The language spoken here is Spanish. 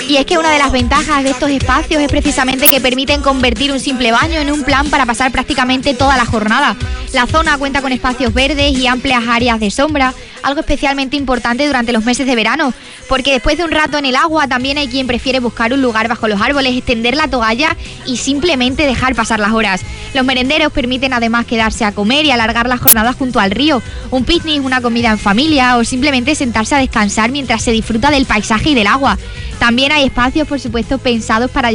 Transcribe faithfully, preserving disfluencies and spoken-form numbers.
Y es que una de las ventajas de estos espacios es precisamente que permiten convertir un simple baño en un plan para pasar prácticamente toda la jornada. La zona cuenta con espacios verdes y amplias áreas de sombra, algo especialmente importante durante los meses de verano, porque después de un rato en el agua también hay quien prefiere buscar un lugar bajo los árboles, extender la toalla y simplemente dejar pasar las horas. Los merenderos permiten además quedarse a comer y alargar la jornada junto al río, un picnic, una comida en familia o simplemente sentarse a descansar mientras se disfruta del paisaje y del agua. También hay espacios, por supuesto, pensados para